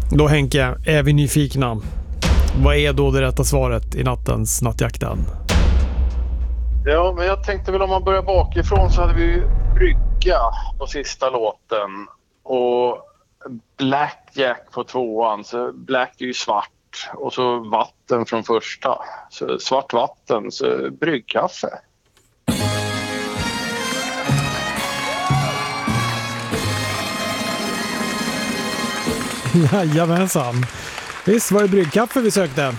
Då Henke, är vi nyfikna. Vad är då det rätta svaret i nattens nattjakten? Ja, men jag tänkte väl om man börjar bakifrån så hade vi ju brygga på sista låten och Blackjack på tvåan. Så Black är ju svart och så vatten från första. Så svart vatten, så bryggkaffe. Jajamensan. Visst var det bryggkaffe vi sökte.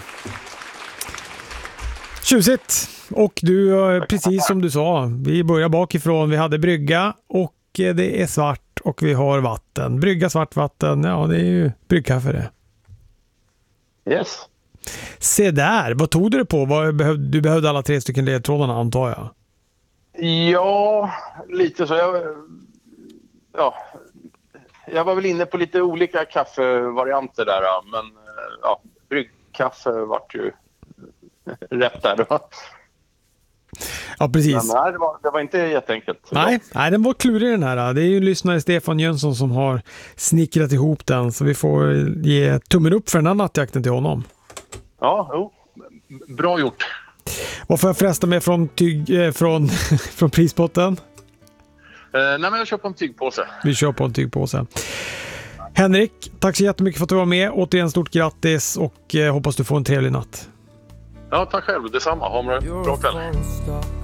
Tjusigt. Och du, precis som du sa, vi börjar bakifrån. Vi hade brygga och det är svart och vi har vatten. Brygga, svart vatten, ja det är ju bryggkaffe det. Yes. Se där, vad tog du det på? Du behövde alla 3 stycken ledtrådarna antar jag. Ja, lite så. Jag var väl inne på lite olika kaffevarianter där, men ja, bryggkaffe vart ju rätt där då. Ja, precis. Men nej, det var inte jätteenkelt. Nej, den var klurig den här. Det är ju lyssnare Stefan Jönsson som har snickrat ihop den, så vi får ge tummen upp för den här nattjakten till honom. Ja, bra gjort. Vad får jag fresta med från prispotten? Nej, men jag köper en tygpåse. Vi kör på en tygpåse. Henrik, tack så jättemycket för att du var med. Återigen stort grattis och hoppas du får en trevlig natt. Ja, tack själv. Detsamma. Ha en bra kväll.